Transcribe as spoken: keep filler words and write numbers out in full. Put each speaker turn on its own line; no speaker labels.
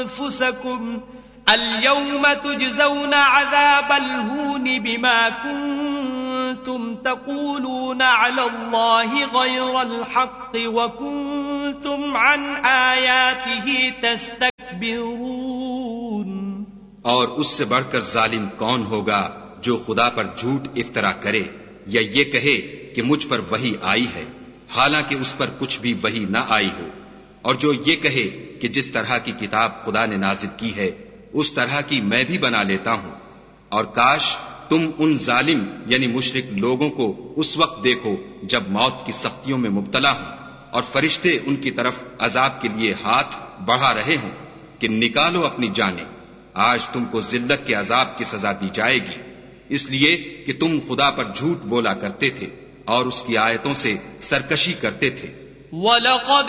अनफुसकुम अल-यौम तुजज़ौना अज़ाबल हून बिमा कुन्तुम तक़ूलून अलल्लाहि ग़ैरल हक़्क़ व कुन्तुम अन आयातिही तस्तकबिरून।
और उससे बढ़कर जालिम कौन होगा जो खुदा पर झूठ इफ्तरा करे या ये कहे कि मुझ पर वही आई है, हालांकि उस पर कुछ भी वही न आई हो, और जो ये कहे कि जिस तरह की किताब खुदा ने नाजिल की है उस तरह की मैं भी बना लेता हूं। और काश तुम उन जालिम यानी मुशरिक लोगों को उस वक्त देखो जब मौत की सख्तियों में मुब्तला हों और फरिश्ते उनकी तरफ अजाब के लिए हाथ बढ़ा रहे हों कि निकालो अपनी जानें, आज तुमको जिल्लत के अजाब की सजा दी जाएगी, इसलिए कि तुम खुदा पर झूठ बोला करते थे और उसकी आयतों से सरकशी करते थे।
वलक़द